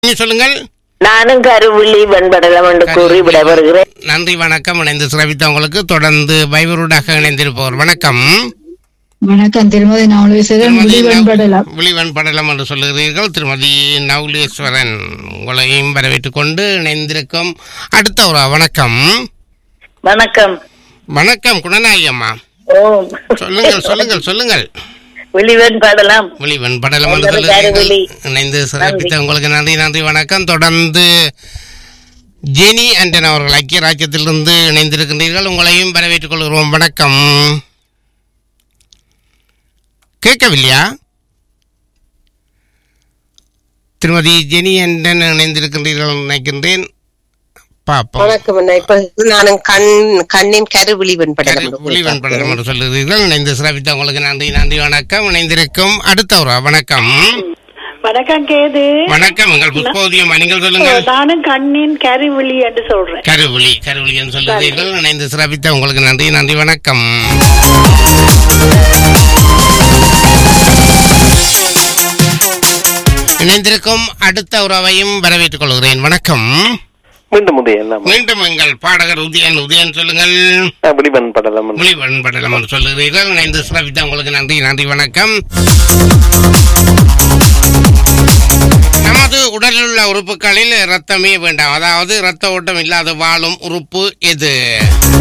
சொல்லுங்கள். நானும் கருவிழி வெண்படலம் என்று கூறி விடைபெறுகிறேன். நன்றி, வணக்கம். இணைந்து சிறப்பித்த உங்களுக்கு தொடர்ந்து வைவருடாக இணைந்திருப்பவர். வணக்கம். வணக்கம். திருமதி நவலேஸ்வரன், விழிவன்படலம் என்று சொல்லுகிறீர்கள். திருமதி நவலேஸ்வரன் உங்களையும் வரவேற்றுக் கொண்டு இணைந்திருக்கும் அடுத்த ஒரு வணக்கம். வணக்கம். வணக்கம் குணநாயகி அம்மா. சொல்லுங்கள் சொல்லுங்கள் சொல்லுங்கள். விழிவன்படலம் என்று சொல்லுகிறீர்கள். இணைந்து சிறப்பித்த உங்களுக்கு நன்றி நன்றி, வணக்கம். தொடர்ந்து ஜெனி ஆண்டன் அவர்கள் ஐக்கிய ராஜ்யத்திலிருந்து இணைந்திருக்கின்றீர்கள். உங்களையும் வரவேற்றுக் கொள்கிறோம். வணக்கம். கேட்கவில்லையா? திருமதி ஜெனி ஆண்டன் இணைந்திருக்கின்றீர்கள் நினைக்கின்றேன். வணக்கம். இப்ப நானும் கண்ணின் கருவிழிவன்படலம் என்று சொல்லுகிறீர்கள். இணைந்து சிறப்பித்த உங்களுக்கு நன்றி நன்றி, வணக்கம். இணைந்திருக்கும் அடுத்த ஒரு வணக்கம். வணக்கம் கேது. வணக்கம். உங்கள் புஷ்போதியம் நீங்கள் சொல்லுங்கள். நானும் கண்ணின் கருவிழி என்று சொல்றேன். கருவிழி என்று சொல்லுகிறீர்கள். இணைந்து சிறப்பித்த உங்களுக்கு நன்றி நன்றி, வணக்கம். இணைந்திருக்கும் அடுத்த உறவையும் வரவேற்றுக் கொள்கிறேன். வணக்கம். மீண்டும் எங்கள் பாடகர் உதயன் சொல்லுங்கள். விழிவன்படலம் என்று சொல்லுகிறீர்கள். இணைந்து சிறப்பித்த உங்களுக்கு நன்றி நன்றி, வணக்கம். நமது உடலில் உள்ள உறுப்புகளில் இரத்தமே வேண்டாம், அதாவது இரத்த ஓட்டம் இல்லாத வாழும் உறுப்பு எது?